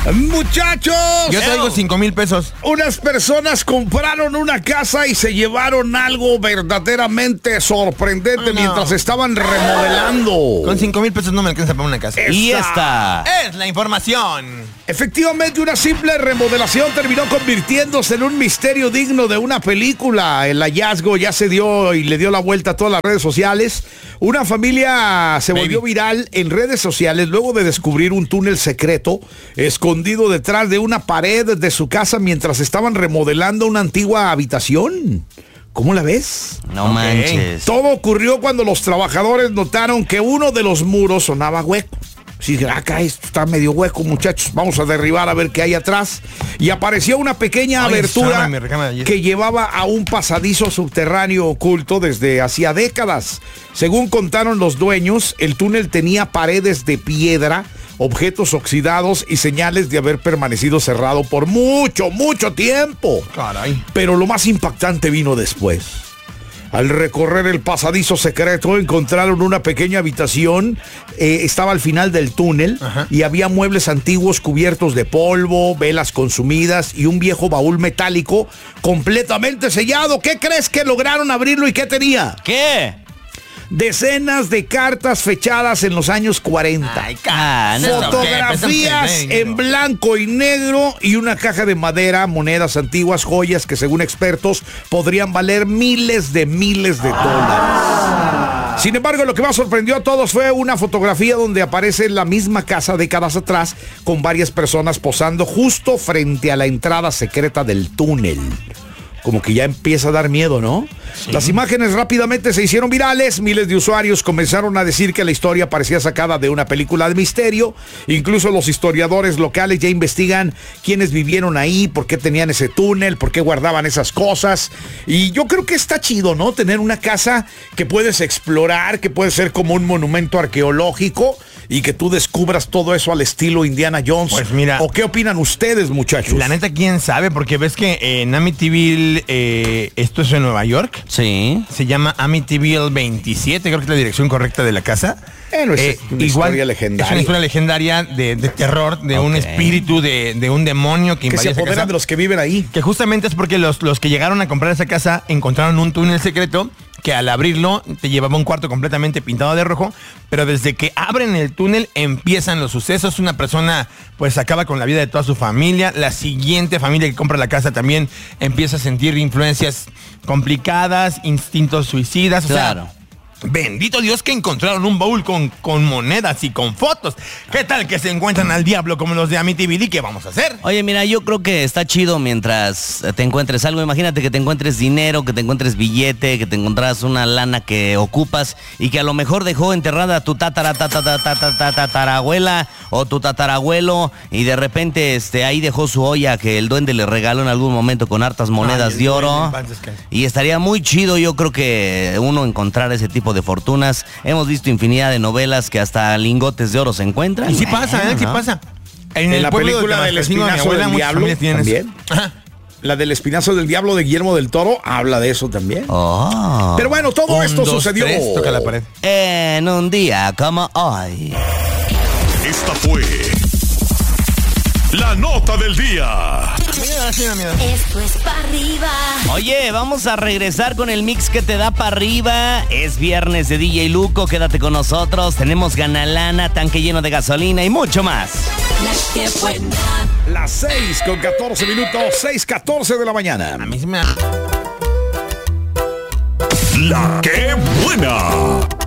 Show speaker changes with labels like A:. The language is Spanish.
A: Muchachos,
B: yo traigo 5,000 pesos.
A: Unas personas compraron una casa y se llevaron algo verdaderamente sorprendente mientras estaban remodelando.
B: Con 5,000 pesos no me alcanza para una casa.
C: Y esta
B: es la información.
A: Efectivamente, una simple remodelación terminó convirtiéndose en un misterio digno de una película. El hallazgo ya se dio y le dio la vuelta a todas las redes sociales. Una familia se volvió viral en redes sociales luego de descubrir un túnel secreto escondido detrás de una pared de su casa mientras estaban remodelando una antigua habitación. ¿Cómo la ves?
C: No manches.
A: Todo ocurrió cuando los trabajadores notaron que uno de los muros sonaba hueco. Sí, acá esto está medio hueco, muchachos. Vamos a derribar a ver qué hay atrás. Y apareció una pequeña abertura que llevaba a un pasadizo subterráneo oculto desde hacía décadas. Según contaron los dueños, el túnel tenía paredes de piedra, objetos oxidados y señales de haber permanecido cerrado por mucho, mucho tiempo.
B: Caray.
A: Pero lo más impactante vino después. Al recorrer el pasadizo secreto encontraron una pequeña habitación, estaba al final del túnel. Y había muebles antiguos cubiertos de polvo, velas consumidas y un viejo baúl metálico completamente sellado. ¿Qué crees que lograron abrirlo y qué tenía?
C: ¿Qué?
A: Decenas de cartas fechadas en los años 40.
C: Ay,
A: fotografías en blanco y negro y una caja de madera, monedas antiguas, joyas que según expertos podrían valer miles de dólares. Sin embargo, lo que más sorprendió a todos fue una fotografía donde aparece la misma casa décadas atrás con varias personas posando justo frente a la entrada secreta del túnel. Como que ya empieza a dar miedo, ¿no? Sí. Las imágenes rápidamente se hicieron virales. Miles de usuarios comenzaron a decir que la historia parecía sacada de una película de misterio. Incluso los historiadores locales ya investigan quiénes vivieron ahí, por qué tenían ese túnel, por qué guardaban esas cosas. Y yo creo que está chido, ¿no? Tener una casa que puedes explorar, que puede ser como un monumento arqueológico y que tú descubras todo eso al estilo Indiana Jones.
B: Pues mira.
A: ¿O qué opinan ustedes, muchachos?
B: La neta, ¿quién sabe? Porque ves que en Amityville, esto es en Nueva York.
C: Sí.
B: Se llama Amityville 27, creo que es la dirección correcta de la casa.
A: Es una historia legendaria.
B: Es una historia legendaria de terror, de un espíritu, de un demonio que invadió
A: se apodera de los que viven ahí.
B: Que justamente es porque los que llegaron a comprar esa casa encontraron un túnel secreto que al abrirlo te llevaba un cuarto completamente pintado de rojo, pero desde que abren el túnel empiezan los sucesos. Una persona pues acaba con la vida de toda su familia. La siguiente familia que compra la casa también empieza a sentir influencias complicadas, instintos suicidas.
C: Claro.
B: O sea, bendito Dios que encontraron un baúl con monedas y con fotos. ¿Qué tal que se encuentran al diablo como los de Amityville? ¿Qué vamos a hacer?
C: Oye, mira, yo creo que está chido mientras te encuentres algo. Imagínate que te encuentres dinero, que te encuentres billete, que te encontrás una lana que ocupas y que a lo mejor dejó enterrada tu tatarabuela o tu tatarabuelo y de repente ahí dejó su olla que el duende le regaló en algún momento con hartas monedas de oro. Y estaría muy chido, yo creo que uno encontrar ese tipo de fortunas. Hemos visto infinidad de novelas que hasta lingotes de oro se encuentran.
B: Y sí pasa, sí pasa.
A: En la película del Espinazo del Diablo también. La del Espinazo del Diablo de Guillermo del Toro habla de eso también.
C: Oh.
A: Pero bueno, todo esto sucedió
B: toca la pared.
C: En un día como hoy.
D: Esta fue la nota del día.
E: Esto es pa' arriba.
C: Oye, vamos a regresar con el mix que te da pa' arriba. Es viernes de DJ Luco, quédate con nosotros. Tenemos ganalana, tanque lleno de gasolina y mucho más.
A: Las 6:14 minutos, 6:14 de la mañana.
B: A mí se me...
D: La que buena.